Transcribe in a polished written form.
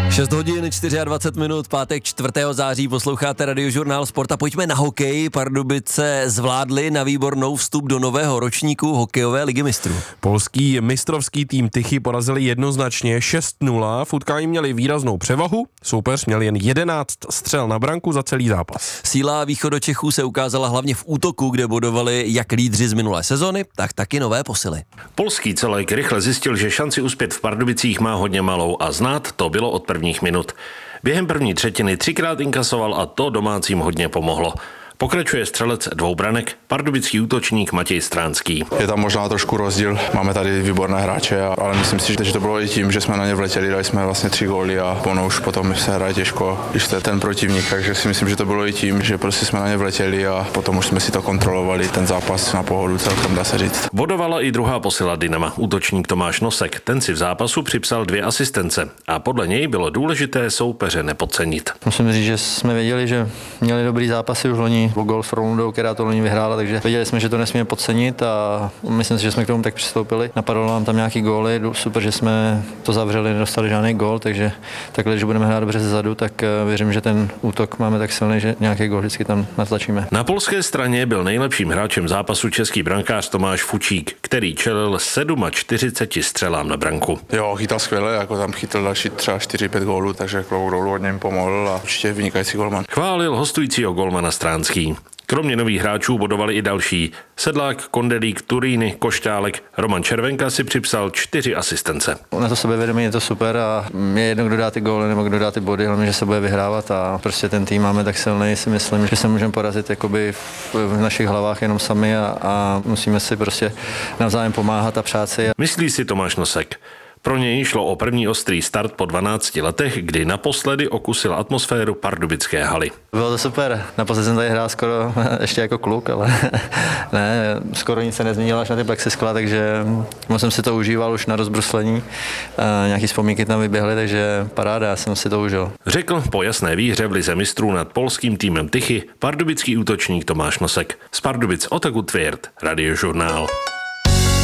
6 hodin 24 minut, pátek 4. září, posloucháte Radiožurnál Sport a pojďme na hokej. Pardubice zvládli na výbornou vstup do nového ročníku hokejové ligy mistrů. Polský mistrovský tým Tychy porazili jednoznačně 6-0, v utkání měli výraznou převahu, soupeř měl jen 11 střel na branku za celý zápas. Síla Východočechů se ukázala hlavně v útoku, kde bodovali jak lídři z minulé sezony, tak taky nové posily. Polský celek rychle zjistil, že šanci uspět v Pardubicích má hodně malou a znát to bylo od prvních minut. Během první třetiny 3krát inkasoval a to domácím hodně pomohlo. Pokračuje střelec 2 branek, pardubický útočník Matěj Stránský. Je tam možná trošku rozdíl, máme tady výborné hráče, ale myslím si, že to bylo i tím, že jsme na ně vletěli, dali jsme vlastně 3 góly a ono už potom se hraje těžko, když to je ten protivník, takže si myslím, že to bylo i tím, že prostě jsme na ně vletěli a potom už jsme si to kontrolovali, ten zápas na pohodu celkem, dá se říct. Bodovala i druhá posila Dynama, útočník Tomáš Nosek, ten si v zápasu připsal 2 asistence a podle něj bylo důležité soupeře nepodcenit. Musím říct, že jsme věděli, že měli dobrý zápasy už loni, gól s Frolundou, která to loni vyhrála, takže věděli jsme, že to nesmíme podcenit a myslím si, že jsme k tomu tak přistoupili. Napadlo nám tam nějaký góly, super, že jsme to zavřeli, nedostali žádný gól, takže takhle, když budeme hrát dobře zezadu, tak věřím, že ten útok máme tak silný, že nějaký gól vždycky tam natlačíme. Na polské straně byl nejlepším hráčem zápasu český brankář Tomáš Fučík, který čelil 47 střelám na branku. Jo, chytal skvěle, jako tam chytil další třeba 4-5 gólů, takže klobouk dolů od něm pomohl a určitě vynikající golman. Chválil hostujícího golmana Stránský. Kromě nových hráčů bodovali i další. Sedlák, Kondelík, Turíny, Košťálek, Roman Červenka si připsal 4 asistence. Na to sebevědomí je to super a je jedno, kdo dá ty góly nebo kdo dá ty body, hlavně, že se bude vyhrávat a prostě ten tým máme tak silný, si myslím, že se můžeme porazit jakoby v našich hlavách jenom sami a musíme si prostě navzájem pomáhat a přát si. Myslí si Tomáš Nosek. Pro něj šlo o první ostrý start po 12 letech, kdy naposledy okusil atmosféru pardubické haly. Bylo to super, naposledy jsem tady hrál skoro ještě jako kluk, ale ne, skoro nic se nezměnilo až na ty plexiskla, takže moc jsem si to užíval už na rozbruslení, nějaký vzpomínky tam vyběhly, takže paráda, já jsem si to užil. Řekl po jasné výhře v lize mistrů nad polským týmem Tychy pardubický útočník Tomáš Nosek. Z Pardubic Otakut Tvěrt, Radiožurnál.